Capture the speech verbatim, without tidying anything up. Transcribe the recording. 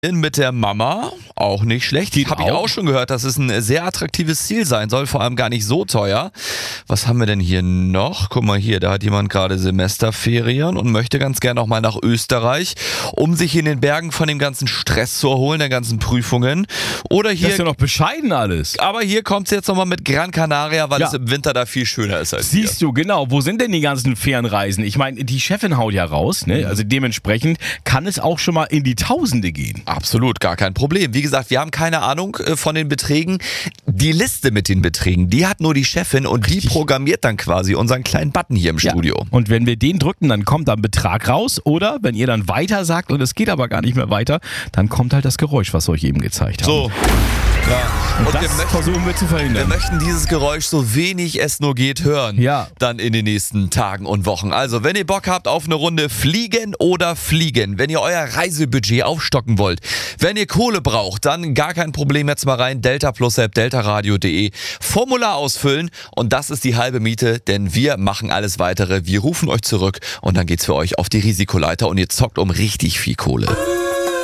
Mit der Mama, auch nicht schlecht. Geht Habe ich auch. auch schon gehört, dass es ein sehr attraktives Ziel sein soll, vor allem gar nicht so teuer. Was haben wir denn hier noch? Guck mal hier, da hat jemand gerade Semesterferien und möchte ganz gerne noch mal nach Österreich, um sich in den Bergen von dem ganzen Stress zu erholen, der ganzen Prüfungen. Oder hier, Das ist ja noch bescheiden alles. aber hier kommt es jetzt nochmal mit Gran Canaria, weil Ja. es im Winter da viel schöner ist als hier. Siehst du, genau. Wo sind denn die ganzen Fernreisen? Ich meine, die Chefin haut ja raus, ne? Also dementsprechend kann es auch schon mal in die Tausende gehen. Absolut, gar kein Problem. Wie gesagt, wir haben keine Ahnung äh, von den Beträgen. Die Liste mit den Beträgen, die hat nur die Chefin und die programmiert dann quasi unseren kleinen Button hier im Studio. Und wenn wir den drücken, dann kommt da ein Betrag raus. Oder wenn ihr dann weiter sagt und es geht aber gar nicht mehr weiter, dann kommt halt das Geräusch, was wir euch eben gezeigt haben. So. Ja. Und, Und das wir möchten, versuchen wir zu wir verhindern. möchten dieses Geräusch so wenig es nur geht hören. Ja. Dann in den nächsten Tagen und Wochen. Also, wenn ihr Bock habt auf eine Runde Fliegen oder Fliegen, wenn ihr euer Reisebudget aufstocken wollt, wenn ihr Kohle braucht, dann gar kein Problem, jetzt mal rein, Delta Plus App, deltaradio punkt de, Formular ausfüllen und das ist die halbe Miete, denn wir machen alles weitere. Wir rufen euch zurück und dann geht's für euch auf die Risikoleiter und ihr zockt um richtig viel Kohle.